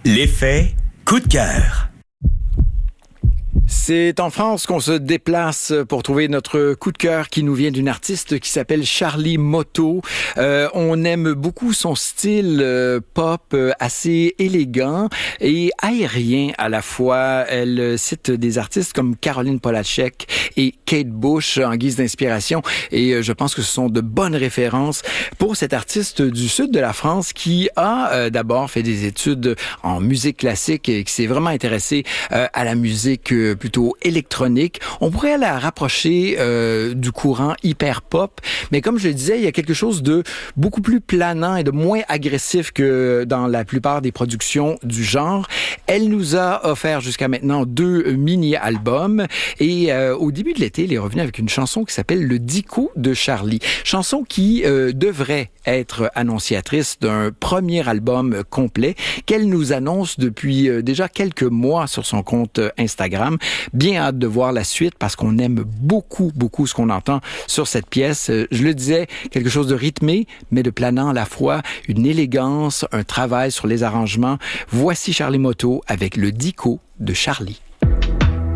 L'effet coup de cœur. C'est en France qu'on se déplace pour trouver notre coup de cœur qui nous vient d'une artiste qui s'appelle Charlie Motto. On aime beaucoup son style pop assez élégant et aérien à la fois. Elle cite des artistes comme Caroline Polachek et Kate Bush en guise d'inspiration et je pense que ce sont de bonnes références pour cette artiste du sud de la France qui a d'abord fait des études en musique classique et qui s'est vraiment intéressée à la musique plutôt électronique. On pourrait la rapprocher du courant hyper pop, mais comme je le disais, il y a quelque chose de beaucoup plus planant et de moins agressif que dans la plupart des productions du genre. Elle nous a offert jusqu'à maintenant 2 mini-albums et au début de l'été, elle est revenue avec une chanson qui s'appelle Le Dico de Charlie. Chanson qui devrait être annonciatrice d'un premier album complet qu'elle nous annonce depuis déjà quelques mois sur son compte Instagram. Bien hâte de voir la suite parce qu'on aime beaucoup ce qu'on entend sur cette pièce. Je le disais, quelque chose de rythmé, mais de planant à la fois, une élégance, un travail sur les arrangements. Voici Charlie Motto avec Le Dico de Charlie.